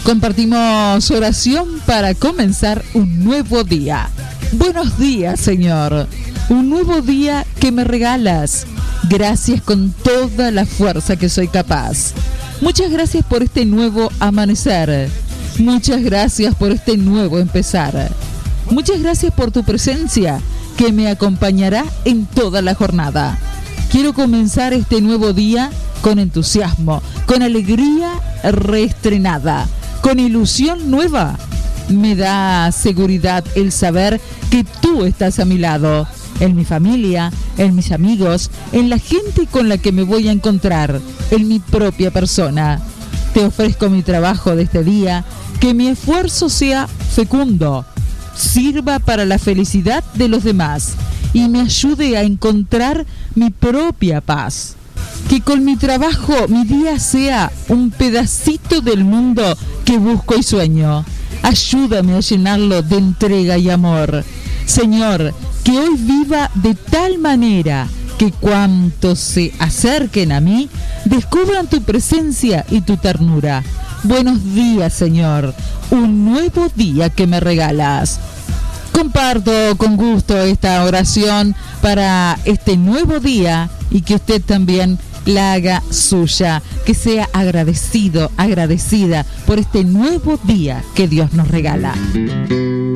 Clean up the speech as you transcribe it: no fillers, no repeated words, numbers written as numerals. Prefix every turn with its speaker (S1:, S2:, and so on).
S1: Compartimos oración para comenzar un nuevo día. Buenos días, Señor. Un nuevo día que me regalas. Gracias con toda la fuerza que soy capaz. Muchas gracias por este nuevo amanecer. Muchas gracias por este nuevo empezar. Muchas gracias por tu presencia que me acompañará en toda la jornada. Quiero comenzar este nuevo día con entusiasmo, con alegría reestrenada, con ilusión nueva. Me da seguridad el saber que tú estás a mi lado, en mi familia, en mis amigos, en la gente con la que me voy a encontrar, en mi propia persona. Te ofrezco mi trabajo de este día, que mi esfuerzo sea fecundo, sirva para la felicidad de los demás y me ayude a encontrar mi propia paz. Que con mi trabajo mi día sea un pedacito del mundo que busco y sueño. Ayúdame a llenarlo de entrega y amor. Señor, que hoy viva de tal manera que cuantos se acerquen a mí descubran tu presencia y tu ternura. Buenos días, Señor. Un nuevo día que me regalas. Comparto con gusto esta oración para este nuevo día y que usted también la haga suya, que sea agradecido, agradecida por este nuevo día que Dios nos regala.